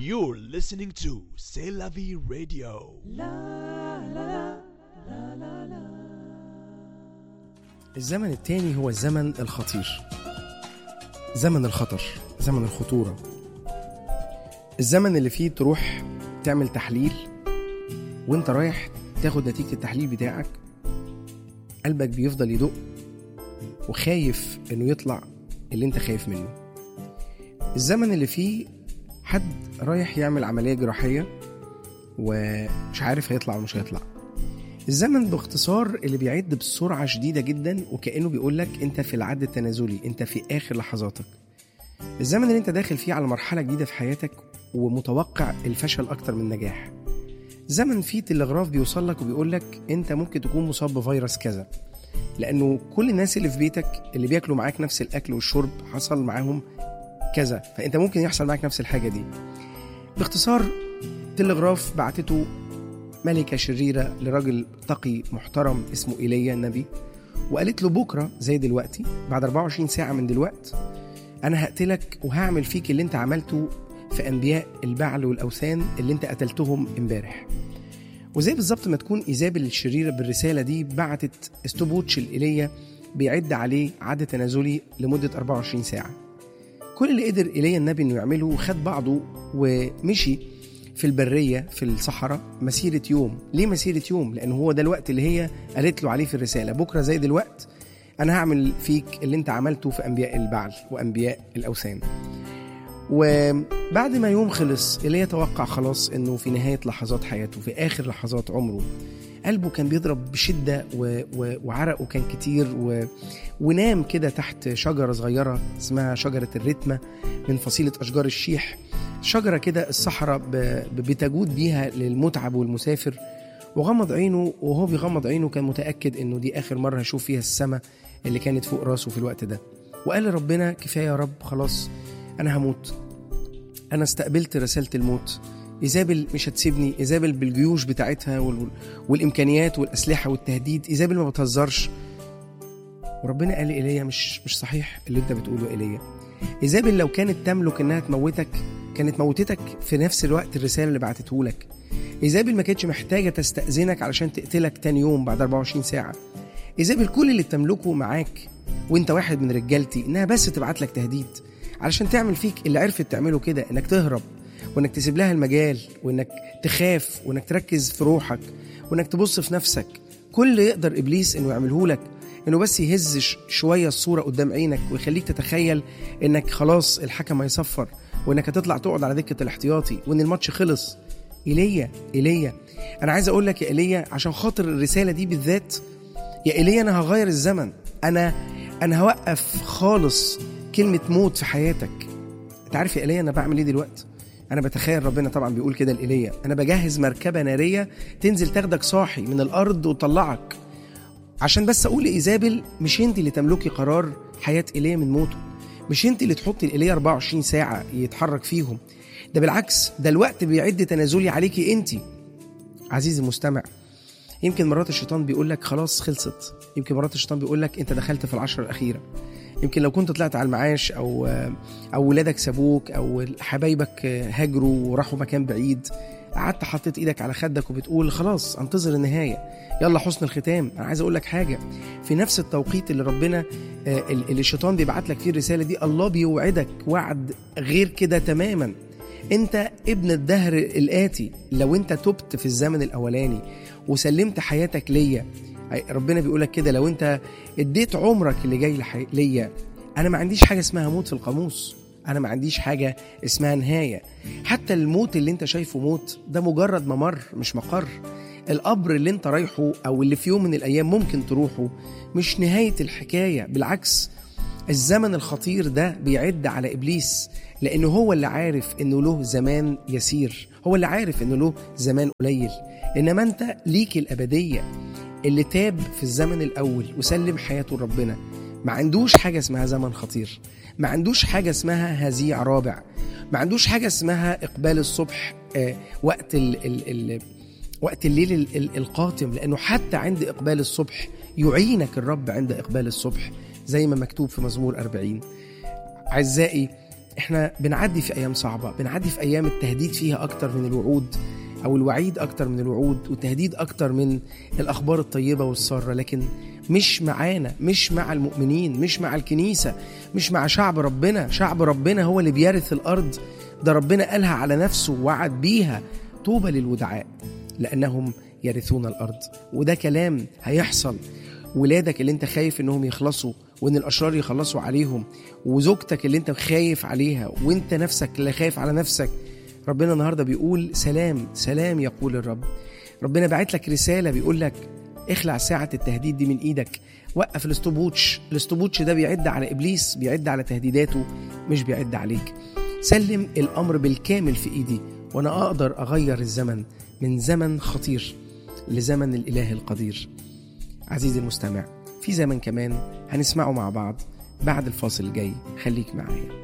You're listening to C'est la vie radio. الزمن التاني هو الزمن الخطير، زمن الخطر، زمن الخطورة، الزمن اللي فيه تروح تعمل تحليل وانت رايح تاخد نتيجة التحليل بتاعك قلبك بيفضل يدق وخايف انه يطلع اللي انت خايف منه. الزمن اللي فيه حد رايح يعمل عملية جراحية ومش عارف هيطلع ومش هيطلع. الزمن باختصار اللي بيعد بسرعة شديدة جدا وكأنه بيقولك انت في العد التنازلي، انت في آخر لحظاتك. الزمن اللي انت داخل فيه على مرحلة جديدة في حياتك ومتوقع الفشل أكتر من النجاح. زمن فيه تلغراف بيوصلك وبيقولك انت ممكن تكون مصاب بفيروس كذا، لأنه كل الناس اللي في بيتك اللي بياكلوا معاك نفس الأكل والشرب حصل معاهم كذا، فانت ممكن يحصل معاك نفس الحاجة دي. باختصار تلغراف بعتته ملكة شريرة لراجل تقي محترم اسمه إيليا النبي، وقالت له بكرة زي دلوقتي بعد 24 ساعة من دلوقت أنا هقتلك وهعمل فيك اللي انت عملته في أنبياء البعل والأوثان اللي انت قتلتهم امبارح. وزي بالظبط ما تكون إيزابل الشريرة بالرسالة دي بعتت استبوتش الإيليا بيعد عليه عد تنازلي لمدة 24 ساعة. كل اللي قدر إيليا النبي انه يعمله خد بعضه ومشي في البرية في الصحراء مسيرة يوم. ليه مسيرة يوم؟ لأنه هو ده الوقت اللي هي قالت له عليه في الرسالة، بكرة زي دلوقت أنا هعمل فيك اللي انت عملته في أنبياء البعل وأنبياء الأوثان. وبعد ما يوم خلص إيليا توقع خلاص أنه في نهاية لحظات حياته، في آخر لحظات عمره، قلبه كان بيضرب بشدة وعرقه كان كتير ونام كده تحت شجرة صغيرة اسمها شجرة الرتمة من فصيلة أشجار الشيح، شجرة كده الصحراء بتجود بيها للمتعب والمسافر. وغمض عينه، وهو بيغمض عينه كان متأكد أنه دي آخر مرة هشوف فيها السماء اللي كانت فوق راسه في الوقت ده. وقال لربنا كفاية يا رب، خلاص أنا هموت، أنا استقبلت رسالة الموت. إيزابل مش هتسيبني، إيزابل بالجيوش بتاعتها والإمكانيات والأسلحة والتهديد، إيزابل ما بتهزرش. وربنا قال إيليا مش صحيح اللي انت بتقوله إيليا. إيزابل لو كانت تملك إنها تموتك كانت موتتك في نفس الوقت الرسالة اللي بعتته لك. إيزابل ما كانتش محتاجة تستأذنك علشان تقتلك تاني يوم بعد 24 ساعة. إيزابل كل اللي تملكه معاك وانت واحد من رجالتي إنها بس تبعت لك تهديد علشان تعمل فيك اللي عرفت تعمله كده، إنك تهرب وإنك تسيب لها المجال وإنك تخاف وإنك تركز في روحك وإنك تبص في نفسك. كل اللي يقدر إبليس إنه يعمله لك إنه بس يهز شوية الصورة قدام عينك ويخليك تتخيل إنك خلاص الحكم هيصفر وإنك هتطلع تقعد على دكة الاحتياطي وإن الماتش خلص. إيليا أنا عايز أقول لك يا إيليا عشان خاطر الرسالة دي بالذات يا إيليا أنا هغير الزمن، أنا هوقف خالص كلمة موت في حياتك. أنت عارف يا إيليا أنا بعمل إيه دلوقتي؟ أنا بتخيل ربنا طبعا بيقول كده لإيليا، أنا بجهز مركبة نارية تنزل تاخدك صاحي من الأرض وطلعك، عشان بس أقول لإيزابل مش أنت اللي تملكي قرار حياة إيليا من موته، مش أنت اللي تحطي إيليا 24 ساعة يتحرك فيهم، ده بالعكس ده الوقت بيعد تنازلي عليكي أنت. عزيزي المستمع، يمكن مرات الشيطان بيقول لك خلاص خلصت، يمكن مرات الشيطان بيقول لك أنت دخلت في العشرة الأخيرة، يمكن لو كنت طلعت على المعاش أو ولادك سابوك أو حبايبك هاجروا وراحوا مكان بعيد، قعدت حطيت إيدك على خدك وبتقول خلاص انتظر النهاية، يلا حسن الختام. أنا عايز أقول لك حاجة، في نفس التوقيت اللي ربنا اللي الشيطان بيبعت لك فيه الرسالة دي، الله بيوعدك وعد غير كده تماما. أنت ابن الدهر الآتي، لو أنت تبت في الزمن الأولاني وسلمت حياتك ليا، ربنا بيقولك كده لو أنت اديت عمرك اللي جاي ليا، أنا ما عنديش حاجة اسمها موت في القاموس، أنا ما عنديش حاجة اسمها نهاية. حتى الموت اللي أنت شايفه موت ده مجرد ممر مش مقر. القبر اللي أنت رايحه أو اللي في يوم من الأيام ممكن تروحه مش نهاية الحكاية، بالعكس الزمن الخطير ده بيعد على إبليس، لأنه هو اللي عارف أنه له زمان يسير، هو اللي عارف أنه له زمان قليل. إنما أنت ليك الأبدية. اللي تاب في الزمن الأول وسلم حياته لربنا ما عندوش حاجة اسمها زمن خطير، ما عندوش حاجة اسمها هزيع رابع، ما عندوش حاجة اسمها إقبال الصبح وقت الليل القاتم، لأنه حتى عند إقبال الصبح يعينك الرب عند إقبال الصبح زي ما مكتوب في مزمور 40. أعزائي، احنا بنعدي في أيام صعبة، بنعدي في أيام التهديد فيها أكتر من الوعود، أو الوعيد أكتر من الوعود، والتهديد أكتر من الأخبار الطيبة والسارة. لكن مش معانا، مش مع المؤمنين، مش مع الكنيسة، مش مع شعب ربنا. شعب ربنا هو اللي بيرث الأرض، ده ربنا قالها على نفسه ووعد بيها: طوبى للودعاء لأنهم يرثون الأرض. وده كلام هيحصل. ولادك اللي انت خايف انهم يخلصوا وان الأشرار يخلصوا عليهم، وزوجتك اللي انت خايف عليها، وانت نفسك اللي خايف على نفسك، ربنا النهاردة بيقول سلام سلام يقول الرب. ربنا بعت لك رسالة بيقول لك اخلع ساعة التهديد دي من ايدك، وقف الاستبوتش ده بيعد على إبليس، بيعد على تهديداته، مش بيعد عليك. سلم الأمر بالكامل في ايدي، وانا اقدر اغير الزمن من زمن خطير لزمن الإله القدير. عزيزي المستمع، في زمن كمان هنسمعه مع بعض بعد الفاصل الجاي، خليك معايا.